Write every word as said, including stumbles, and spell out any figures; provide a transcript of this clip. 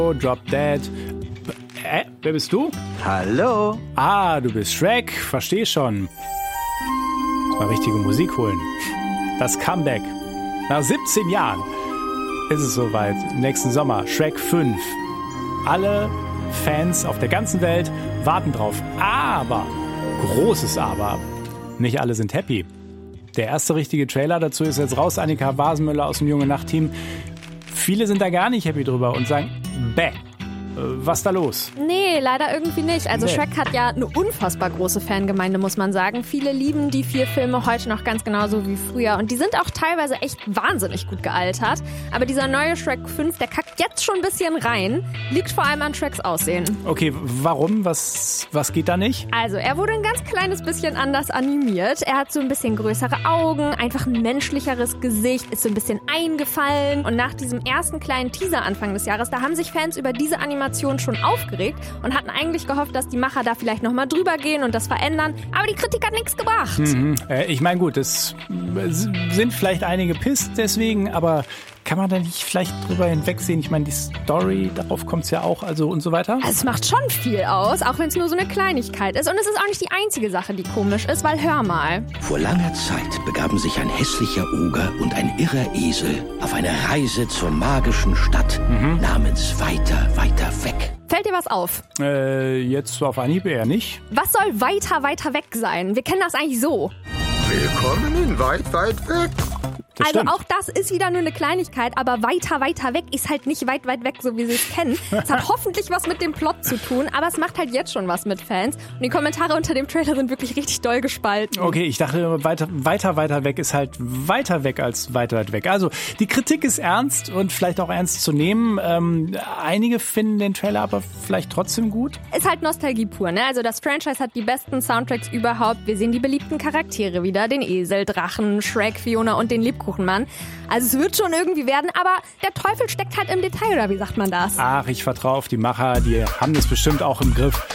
Drop Dead. Äh, wer bist du? Hallo. Ah, du bist Shrek. Versteh schon. Mal richtige Musik holen. Das Comeback. Nach siebzehn Jahren ist es soweit. Im nächsten Sommer. Shrek fünf. Alle Fans auf der ganzen Welt warten drauf. Aber, großes Aber, nicht alle sind happy. Der erste richtige Trailer dazu ist jetzt raus. Annika Wasenmüller aus dem Junge Nacht-Team. Viele sind da gar nicht happy drüber und sagen, bäh. Was ist da los? Nee, leider irgendwie nicht. Also Nee. Shrek hat ja eine unfassbar große Fangemeinde, muss man sagen. Viele lieben die vier Filme heute noch ganz genauso wie früher. Und die sind auch teilweise echt wahnsinnig gut gealtert. Aber dieser neue Shrek fünf, der kackt jetzt schon ein bisschen rein. Liegt vor allem an Shreks Aussehen. Okay, warum? Was, was geht da nicht? Also, er wurde ein ganz kleines bisschen anders animiert. Er hat so ein bisschen größere Augen, einfach ein menschlicheres Gesicht, ist so ein bisschen eingefallen. Und nach diesem ersten kleinen Teaser Anfang des Jahres, da haben sich Fans über diese Animation schon aufgeregt und hatten eigentlich gehofft, dass die Macher da vielleicht nochmal drüber gehen und das verändern. Aber die Kritik hat nichts gebracht. Mhm. Äh, ich meine, gut, es sind vielleicht einige pisst deswegen, aber kann man da nicht vielleicht drüber hinwegsehen? Ich meine, die Story, darauf kommt es ja auch, also und so weiter. Also es macht schon viel aus, auch wenn es nur so eine Kleinigkeit ist. Und es ist auch nicht die einzige Sache, die komisch ist, weil hör mal. Vor langer Zeit begaben sich ein hässlicher Oger und ein irrer Esel auf eine Reise zur magischen Stadt mhm. namens Weiter, Weiter Weg. Fällt dir was auf? Äh, jetzt so auf Anhieb eher nicht. Was soll weiter, weiter weg sein? Wir kennen das eigentlich so. Willkommen in Weit, Weit Weg. Das also stimmt. auch das ist wieder nur eine Kleinigkeit, aber weiter, weiter weg ist halt nicht weit, weit weg, so wie sie es kennen. Es hat hoffentlich was mit dem Plot zu tun, aber es macht halt jetzt schon was mit Fans. Und die Kommentare unter dem Trailer sind wirklich richtig doll gespalten. Okay, ich dachte, weiter, weiter, weiter weg ist halt weiter weg als weiter, weit weg. Also, die Kritik ist ernst und vielleicht auch ernst zu nehmen. Ähm, einige finden den Trailer aber vielleicht trotzdem gut. Ist halt Nostalgie pur, ne? Also das Franchise hat die besten Soundtracks überhaupt. Wir sehen die beliebten Charaktere wieder. Den Esel, Drachen, Shrek, Fiona und den Lebkuchenmann. Also es wird schon irgendwie werden, aber der Teufel steckt halt im Detail, oder wie sagt man das? Ach, ich vertraue auf die Macher, die haben das bestimmt auch im Griff.